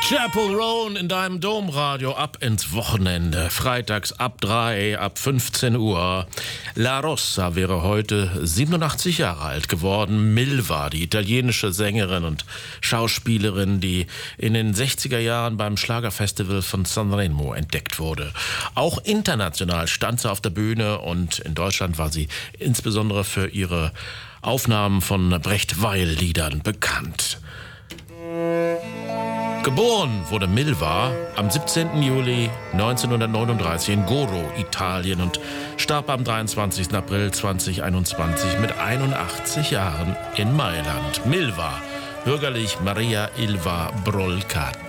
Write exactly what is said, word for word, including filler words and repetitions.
Chapel Roan in deinem Domradio ab ins Wochenende. Freitags ab drei, ab fünfzehn Uhr. La Rossa wäre heute siebenundachtzig Jahre alt geworden. Milva, die italienische Sängerin und Schauspielerin, die in den sechziger Jahren beim Schlagerfestival von Sanremo entdeckt wurde. Auch international stand sie auf der Bühne und in Deutschland war sie insbesondere für ihre Aufnahmen von Brecht-Weil-Liedern bekannt. Geboren wurde Milva am siebzehnten Juli neunzehnhundertneununddreißig in Goro, Italien und starb am dreiundzwanzigsten April zweitausendeinundzwanzig mit einundachtzig Jahren in Mailand. Milva, bürgerlich Maria Ilva Brolcat.